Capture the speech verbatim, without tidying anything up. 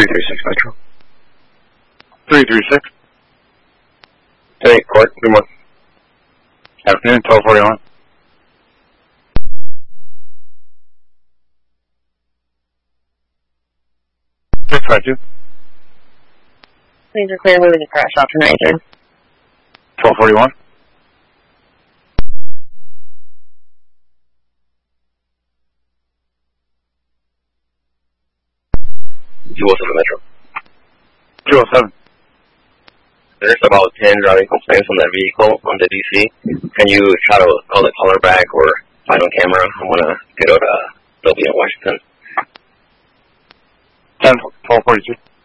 three six Metro. three three six. Hey, Court. Good morning. Afternoon, twelve forty-one. six five two. Please are clear moving the crash optimizer. twelve forty-one. two oh seven Metro. two oh seven. There's about ten driving complaints on that vehicle on the D C. Can you try to call the caller back or find on camera? I want to get out of W in Washington. ten, twelve forty-two.